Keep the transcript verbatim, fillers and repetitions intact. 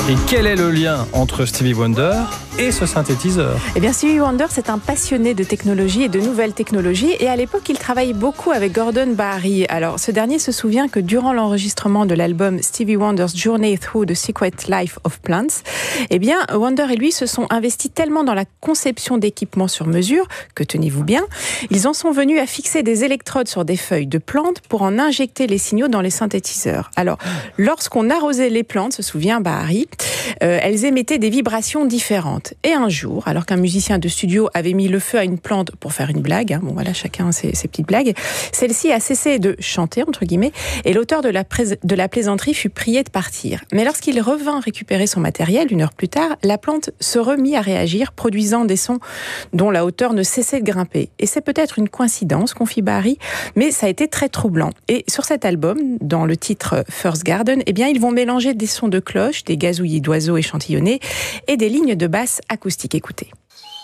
Et quel est le lien entre Stevie Wonder et ce synthétiseur ? Eh bien, Stevie Wonder, c'est un passionné de technologie et de nouvelles technologies. Et à l'époque, il travaille beaucoup avec Gordon Bahry. Alors, ce dernier se souvient que durant l'enregistrement de l'album Stevie Wonder's Journey Through the Secret Life of Plants, eh bien, Wonder et lui se sont investis tellement dans la conception d'équipements sur mesure que, tenez-vous bien, ils en sont venus à fixer des électrodes sur des feuilles de plantes pour en injecter les signaux dans les synthétiseurs. Alors, lorsqu'on arrosait les plantes, se souvient Bahry, Euh, elles émettaient des vibrations différentes. Et un jour, alors qu'un musicien de studio avait mis le feu à une plante pour faire une blague, hein, bon voilà, chacun ses, ses petites blagues, celle-ci a cessé de chanter, entre guillemets, et l'auteur de la, prés- de la plaisanterie fut prié de partir. Mais lorsqu'il revint récupérer son matériel, une heure plus tard, la plante se remit à réagir, produisant des sons dont la hauteur ne cessait de grimper. Et c'est peut-être une coïncidence, confie Bahry, mais ça a été très troublant. Et sur cet album, dans le titre First Garden, eh bien, ils vont mélanger des sons de cloche, des gazouillis d'oiseaux échantillonnés et des lignes de basse acoustiques. Écoutez.